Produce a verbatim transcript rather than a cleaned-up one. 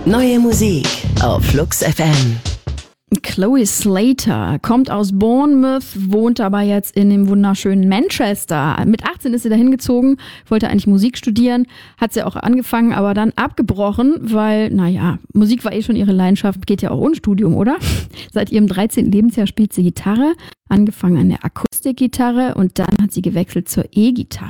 Neue Musik auf Flux F M. Chloe Slater kommt aus Bournemouth, wohnt aber jetzt in dem wunderschönen Manchester. Mit achtzehn ist sie da hingezogen, wollte eigentlich Musik studieren, hat sie auch angefangen, aber dann abgebrochen, weil, naja, Musik war eh schon ihre Leidenschaft, geht ja auch ohne Studium, oder? Seit ihrem dreizehnten Lebensjahr spielt sie Gitarre, angefangen an der Akustikgitarre und dann hat sie gewechselt zur E-Gitarre.